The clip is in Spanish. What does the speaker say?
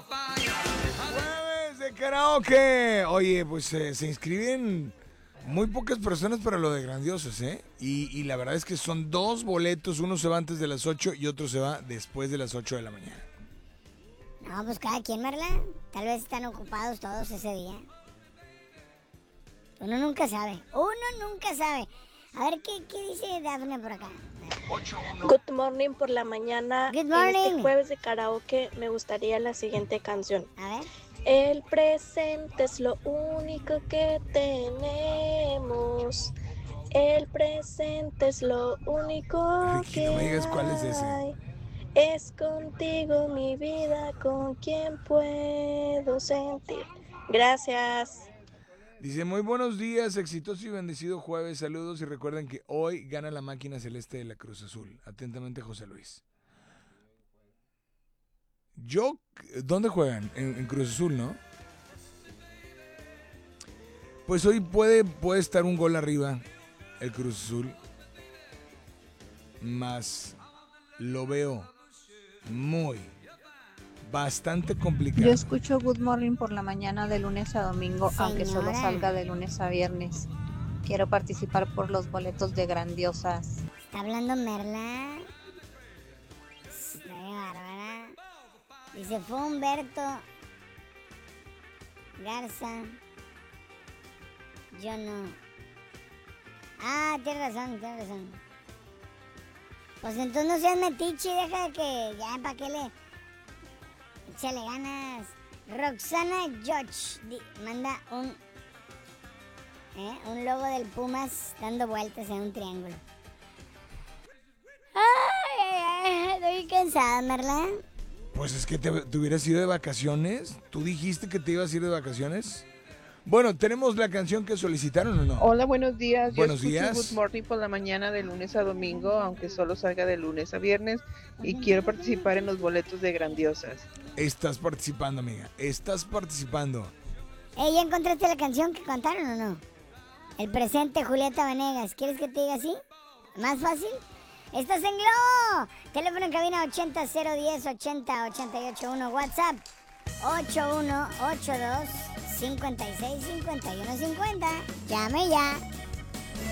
Jueves de karaoke. Oye, pues se inscriben muy pocas personas para lo de Grandiosos, ¿eh? Y la verdad es que son 2 boletos. Uno se va antes de las 8 y otro se va después de las 8 de la mañana. No, pues cada quien, Marla. Tal vez están ocupados todos ese día. Uno nunca sabe. A ver, ¿qué dice Dafne por acá? Good morning por la mañana. Good En morning. este jueves de karaoke me gustaría la siguiente canción. A ver. El presente es lo único que tenemos. El presente es lo único Ricky, que no me digas cuál es ese. hay. Es contigo mi vida con quien puedo sentir. Gracias. Dice, muy buenos días, exitoso y bendecido jueves, saludos y recuerden que hoy gana la máquina celeste de la Cruz Azul. Atentamente, José Luis. ¿Dónde juegan? En Cruz Azul, ¿no? Pues hoy puede estar un gol arriba el Cruz Azul, más lo veo bastante complicado. Yo escucho Good Morning por la mañana de lunes a domingo, aunque solo Señora. salga de lunes a viernes. Quiero participar por los boletos de Grandiosas. ¿Está hablando Merla? Qué bárbara. Dice, fue Humberto Garza. Yo no. Ah, tienes razón. Pues entonces no seas metiche, deja que ya, ¿para qué le échale ganas? Roxana George manda un logo del Pumas dando vueltas en un triángulo. Ay, estoy cansada, Merla. Pues es que te hubieras ido de vacaciones. ¿Tú dijiste que te ibas a ir de vacaciones? Bueno, ¿tenemos la canción que solicitaron o no? Hola, buenos días. Buenos Yo escucho días. Good Morning por la mañana de lunes a domingo, aunque solo salga de lunes a viernes, y quiero participar en los boletos de Grandiosas. Estás participando, amiga. Estás participando. ¿Ya encontraste la canción que cantaron o no? El presente, Julieta Venegas. ¿Quieres que te diga así? ¿Más fácil? ¡Estás en Globo! Teléfono en cabina 80-010-80-881. WhatsApp 8182-565150. Llame ya.